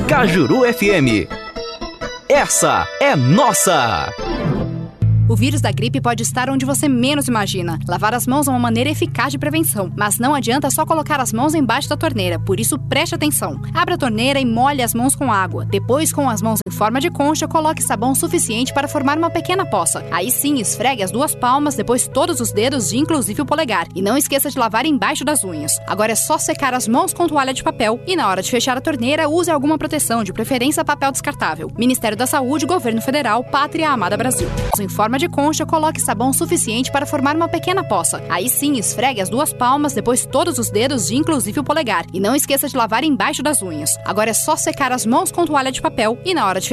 Cajuru FM. Essa é nossa! O vírus da gripe pode estar onde você menos imagina. Lavar as mãos é uma maneira eficaz de prevenção, mas não adianta só colocar as mãos embaixo da torneira, por isso preste atenção. Abra a torneira e molhe as mãos com água. Depois, com as mãos em forma de concha, coloque sabão suficiente para formar uma pequena poça. Aí sim, esfregue as 2 palmas, depois todos os dedos, inclusive o polegar. E não esqueça de lavar embaixo das unhas. Agora é só secar as mãos com toalha de papel e na hora de fechar a torneira, use alguma proteção, de preferência papel descartável. Ministério da Saúde, Governo Federal, Pátria Amada Brasil. Em forma de concha, coloque sabão suficiente para formar uma pequena poça. Aí sim, esfregue as 2 palmas, depois todos os dedos, inclusive o polegar. E não esqueça de lavar embaixo das unhas. Agora é só secar as mãos com toalha de papel e na hora de